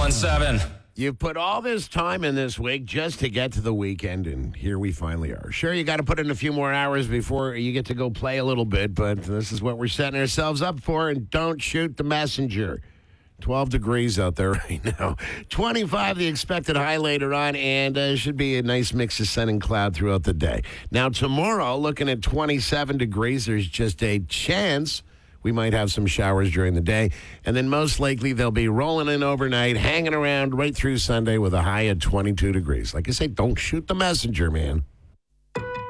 1017. You've put all this time in this week just to get to the weekend, and here we finally are. Sure, you got to put in a few more hours before you get to go play a little bit, but this is what we're setting ourselves up for, and don't shoot the messenger. 12 degrees out there right now. 25 the expected high later on, and should be a nice mix of sun and cloud throughout the day. Now, tomorrow, looking at 27 degrees, there's just a chance we might have some showers during the day, and then most likely they'll be rolling in overnight, hanging around right through Sunday with a high of 22 degrees. Like I say, don't shoot the messenger, man.